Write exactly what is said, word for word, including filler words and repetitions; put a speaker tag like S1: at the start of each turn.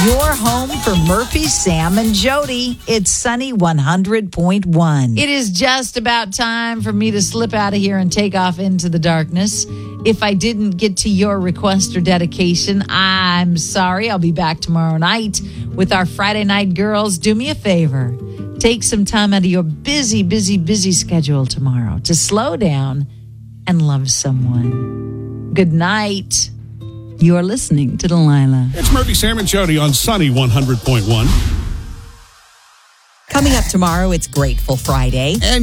S1: Your home for Murphy, Sam, and Jody. It's Sunny one hundred point one. It is just about time for me to slip out of here and take off into the darkness. If I didn't get to your request or dedication, I'm sorry. I'll be back tomorrow night with our Friday Night Girls. Do me a favor. Take some time out of your busy, busy, busy schedule tomorrow to slow down and love someone. Good night.
S2: You're listening to Delilah.
S3: It's Murphy, Sam, and Jody on Sunny one hundred point one.
S2: Coming up tomorrow, it's Grateful Friday.
S3: And